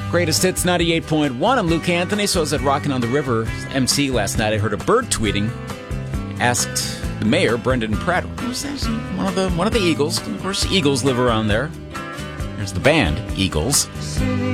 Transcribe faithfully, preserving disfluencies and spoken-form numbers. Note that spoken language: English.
Greatest Hits ninety-eight point one. I'm Luke Anthony. So I was at Rockin' on the River M C last night. I heard a bird tweeting. Asked the mayor, Brendan Pratt, who's one of the one of the Eagles. Of course, Eagles live around there. There's the band, Eagles.